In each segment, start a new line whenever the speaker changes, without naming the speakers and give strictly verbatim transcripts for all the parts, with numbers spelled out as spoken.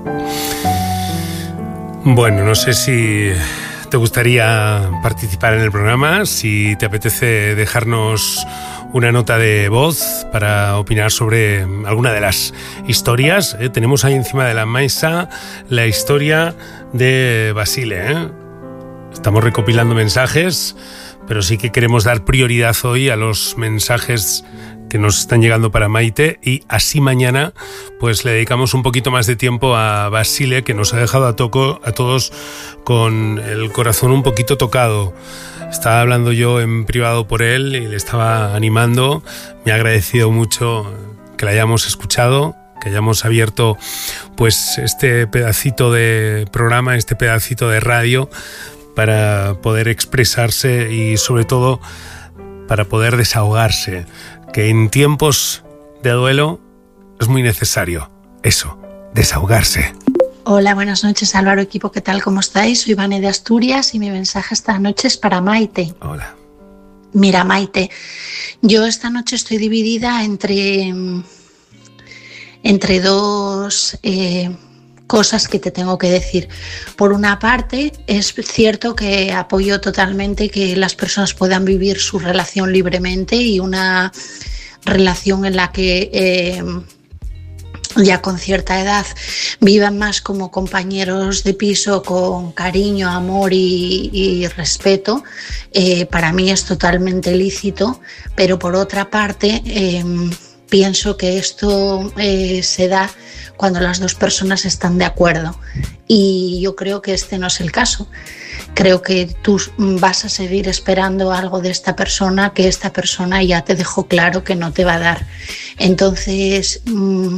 Bueno, no sé si te gustaría participar en el programa, si te apetece dejarnos una nota de voz para opinar sobre alguna de las historias. ¿eh? Tenemos ahí encima de la mesa la historia de Basile. ¿eh? Estamos recopilando mensajes, pero sí que queremos dar prioridad hoy a los mensajes que nos están llegando para Maite, y así mañana pues le dedicamos un poquito más de tiempo a Basile, que nos ha dejado a, toco, a todos con el corazón un poquito tocado. Estaba hablando yo en privado por él y le estaba animando. Me ha agradecido mucho que la hayamos escuchado, que hayamos abierto pues este pedacito de programa, este pedacito de radio, para poder expresarse y sobre todo para poder desahogarse, que en tiempos de duelo es muy necesario eso, desahogarse.
Hola, buenas noches, Álvaro, equipo, ¿qué tal? ¿Cómo estáis? Soy Vane de Asturias y mi mensaje esta noche es para Maite.
Hola.
Mira, Maite, yo esta noche estoy dividida entre, entre dos eh, cosas que te tengo que decir. Por una parte, es cierto que apoyo totalmente que las personas puedan vivir su relación libremente, y una relación en la que eh, ya con cierta edad vivan más como compañeros de piso, con cariño, amor y, y respeto. Eh, para mí es totalmente lícito, pero por otra parte eh, pienso que esto eh, se da cuando las dos personas están de acuerdo, y yo creo que este no es el caso. Creo que tú vas a seguir esperando algo de esta persona que esta persona ya te dejó claro que no te va a dar. Entonces mmm,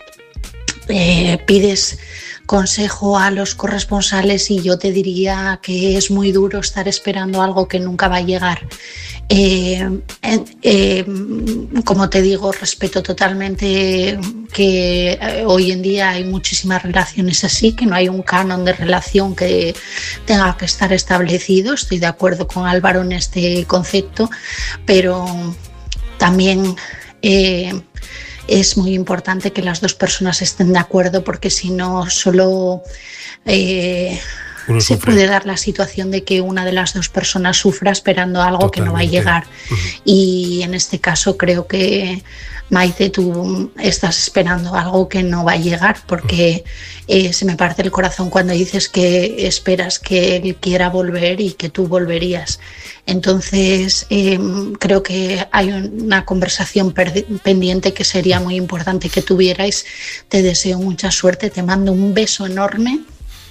eh, pides consejo a los corresponsales y yo te diría que es muy duro estar esperando algo que nunca va a llegar. Eh, eh, como te digo, respeto totalmente que eh, hoy en día hay muchísimas relaciones así, que no hay un canon de relación que tenga que estar establecido. Estoy de acuerdo con Álvaro en este concepto, pero también eh, es muy importante que las dos personas estén de acuerdo, porque si no, solo eh, se puede dar la situación de que una de las dos personas sufra esperando algo Totalmente. Que no va a llegar. Uh-huh. Y en este caso creo que, Maite, tú estás esperando algo que no va a llegar, porque eh, se me parte el corazón cuando dices que esperas que él quiera volver y que tú volverías. Entonces eh, creo que hay una conversación perdi- pendiente que sería muy importante que tuvierais. Te deseo mucha suerte, te mando un beso enorme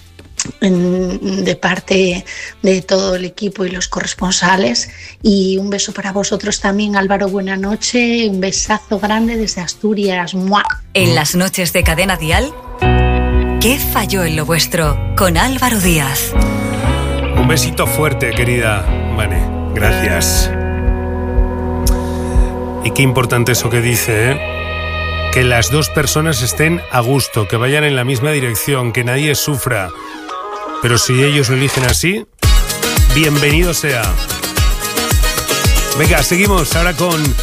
en, de parte de todo el equipo y los corresponsales, y un beso para vosotros también, Álvaro. Buena noche, un besazo grande desde Asturias. ¡Mua!
En las noches de Cadena Dial, ¿qué falló en lo vuestro? Con Álvaro Díaz.
Un besito fuerte, querida Vane, gracias. Y qué importante eso que dice, ¿eh? Que las dos personas estén a gusto, que vayan en la misma dirección, que nadie sufra. Pero si ellos lo eligen así, bienvenido sea. Venga, seguimos ahora con